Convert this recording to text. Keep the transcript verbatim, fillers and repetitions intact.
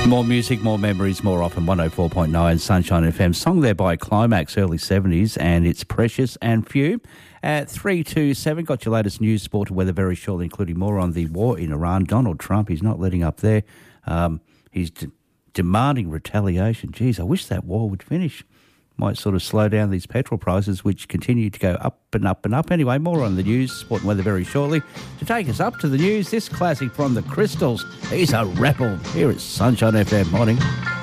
More music, more memories, more often. one oh four point nine Sunshine F M. Song there by Climax, early seventies, and it's Precious and Few. At three two seven, got your latest news, sport and weather very shortly, including more on the war in Iran. Donald Trump, he's not letting up there. Um, he's de- demanding retaliation. Geez, I wish that war would finish. Might sort of slow down these petrol prices, which continue to go up and up and up. Anyway, more on the news, sport and weather very shortly. To take us up to the news, this classic from the Crystals. He's a rebel. Here is Sunshine F M. Morning.